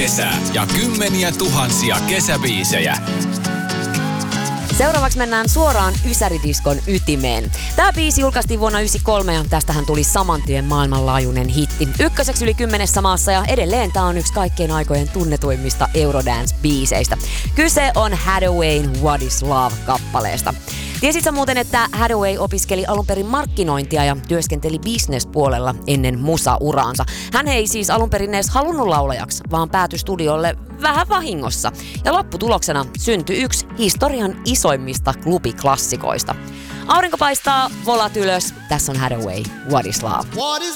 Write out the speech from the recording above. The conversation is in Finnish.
Kesää ja kymmeniä tuhansia kesäbiisejä. Seuraavaksi mennään suoraan Ysäridiskon ytimeen. Tämä biisi julkaistiin vuonna 1993 ja tästähän tuli saman tien maailmanlaajuinen hitti. Ykköseksi yli 10 maassa ja edelleen tämä on yksi kaikkein aikojen tunnetuimmista Eurodance-biiseistä. Kyse on Hathaway'n What is Love-kappaleesta. Tiesitkö muuten, että Hathaway opiskeli alun perin markkinointia ja työskenteli businesspuolella ennen musa-uraansa? Hän ei siis alun perin edes halunnut laulajaksi, vaan päätyi studiolle vähän vahingossa. Ja lopputuloksena syntyi yksi historian isoimmista klubiklassikoista. Aurinko paistaa, volat ylös. Tässä on Hathaway, What is Love?